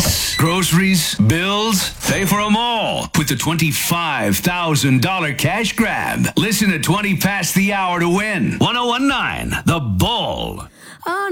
gas, groceries, bills. Pay for them all with the $25,000 cash grab. Listen to 20 past the hour to win. 1019 The Bull. Oh,